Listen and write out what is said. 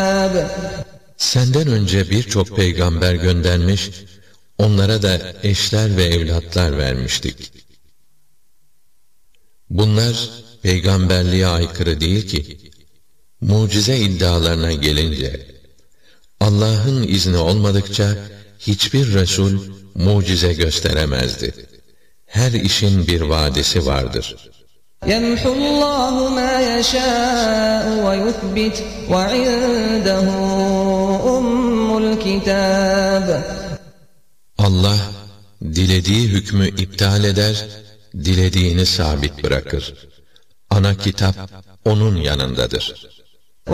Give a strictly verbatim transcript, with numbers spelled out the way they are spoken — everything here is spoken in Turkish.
Senden önce birçok peygamber göndermiş, onlara da eşler ve evlatlar vermiştik. Bunlar peygamberliğe aykırı değil ki, mucize iddialarına gelince, Allah'ın izni olmadıkça hiçbir Resul mucize gösteremezdi. Her işin bir vadesi vardır. يَمْحُ اللّٰهُ مَا يَشَاءُ وَيُثْبِتُ وَعِندَهُ أُمُّ الْكِتَابِ. Allah dilediği hükmü iptal eder, dilediğini sabit bırakır. Ana kitap onun yanındadır.